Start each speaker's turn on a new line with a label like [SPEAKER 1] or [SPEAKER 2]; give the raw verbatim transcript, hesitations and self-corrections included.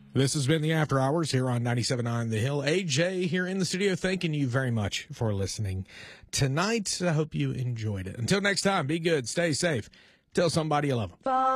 [SPEAKER 1] This has been the After Hours here on ninety-seven point nine The Hill. A J here in the studio, thanking you very much for listening tonight. I hope you enjoyed it. Until next time, be good, stay safe, tell somebody you love them.